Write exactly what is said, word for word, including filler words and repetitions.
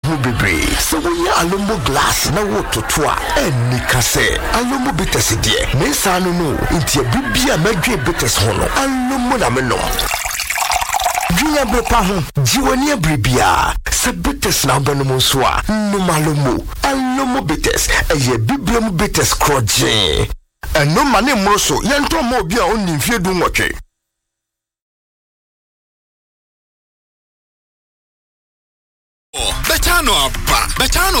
mu bebre so we alomo glass na water toa enika se alomo bites die me sa no no ntia bibia madwe bites ho no alomo na me no Dia bepa ho jiwani abribia se bites na bono so a no malomo alomo bites eye biblem bites kroje eno mane mroso yento mo bia onni mfie du nwotwe Betano apa Betano